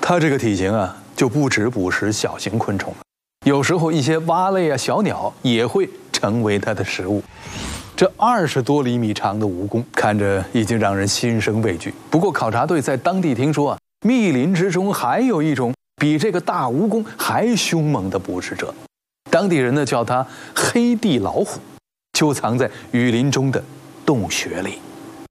它这个体型啊，就不止捕食小型昆虫了，有时候一些蛙类啊、小鸟也会成为它的食物。这20多厘米长的蜈蚣，看着已经让人心生畏惧。不过考察队在当地听说啊，密林之中还有一种比这个大蜈蚣还凶猛的捕食者，当地人呢叫它黑地老虎，就藏在雨林中的洞穴里。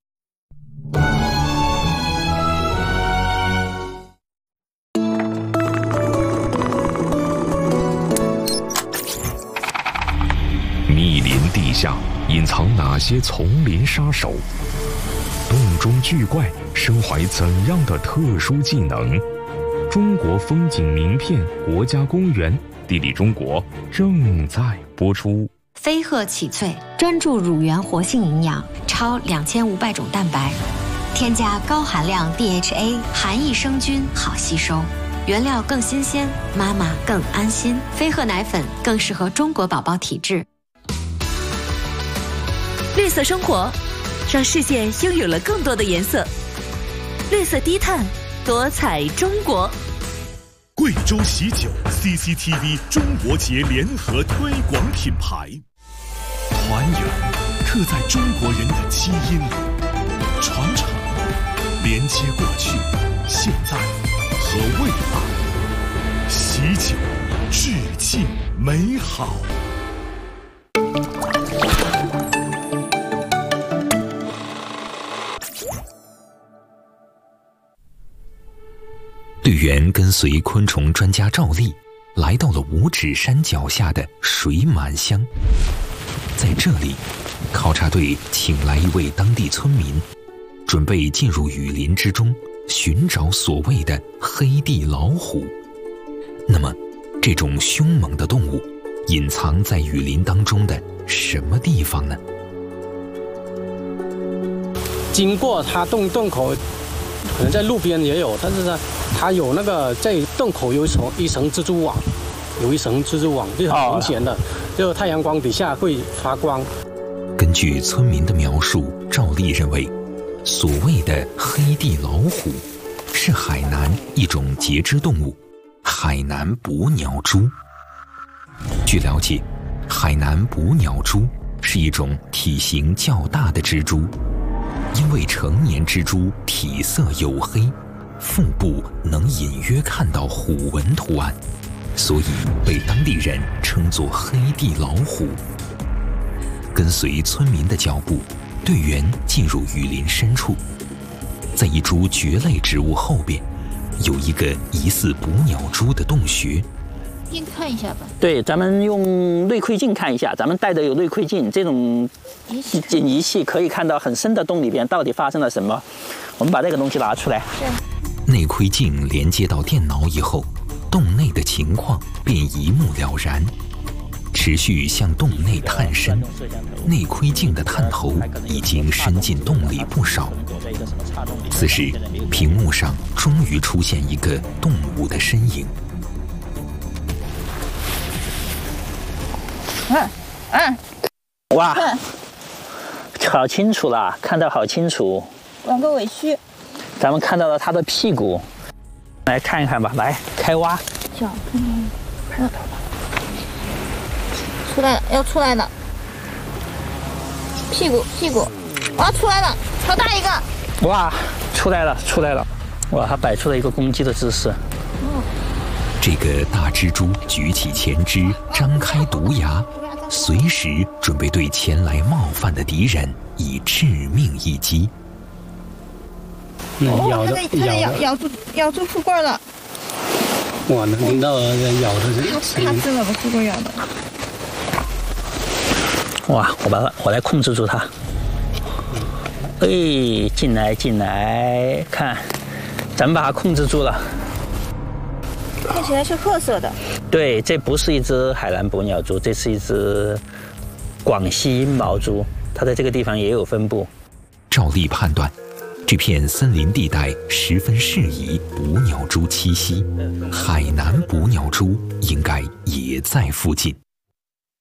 密林地下隐藏哪些丛林杀手？洞中巨怪身怀怎样的特殊技能？中国风景名片国家公园，地理中国正在播出。 飞鹤启萃专注乳源活性营养，超2500种蛋白，添加高含量 DHA， 含益生菌，好吸收，原料更新鲜，妈妈更安心。飞鹤奶粉更适合中国宝宝体质。 绿色生活，让世界拥有了更多的颜色。绿色低碳，多彩中国。 贵州喜酒 CCTV 中国节联合推广品牌，团圆刻在中国人的基因里，传承连接过去、现在和未来。喜酒致敬美好。 队员跟随昆虫专家赵丽来到了五指山脚下的水满乡。在这里，考察队请来一位当地村民，准备进入雨林之中寻找所谓的黑地老虎。那么，这种凶猛的动物隐藏在雨林当中的什么地方呢？ 经过它洞口，可能在路边也有，但是呢，它有那个在洞口有一层蜘蛛网，有一层蜘蛛网，就很明显的，就太阳光底下会发光。 根据村民的描述，赵丽认为，所谓的黑地老虎是海南一种节肢动物——海南捕鸟蛛。据了解，海南捕鸟蛛是一种体型较大的蜘蛛。因为成年蜘蛛体色黝黑，腹部能隐约看到虎纹图案，所以被当地人称作黑地老虎。跟随村民的脚步，队员进入雨林深处，在一株蕨类植物后边，有一个疑似捕鸟蛛的洞穴。 先看一下吧。 对，咱们用内窥镜看一下，咱们带的有内窥镜，这种仪器可以看到很深的洞里边到底发生了什么。我们把这个东西拿出来。 内窥镜连接到电脑以后，洞内的情况便一目了然。持续向洞内探身，内窥镜的探头已经伸进洞里不少。此时，屏幕上终于出现一个动物的身影。 哇，好清楚了，看到好清楚。 两个尾须， 咱们看到了它的屁股，来看一看吧。来，开挖。 脚看到出来了，要出来了。屁股，哇，出来了，好大一个！ 哇，出来了！哇，它摆出了一个攻击的姿势。 这个大蜘蛛举起前肢，张开毒牙，随时准备对前来冒犯的敌人以致命一击。 咬住富贵了！ 哇，能听到咬的声音。 它真的把富贵咬的。 哇，我来控制住它。哎，进来，看，咱们把它控制住了。 看起来是褐色的。 对，这不是一只海南捕鸟蛛，这是一只广西阴毛蛛，它在这个地方也有分布。 照例判断，这片森林地带十分适宜捕鸟蛛栖息，海南捕鸟蛛应该也在附近。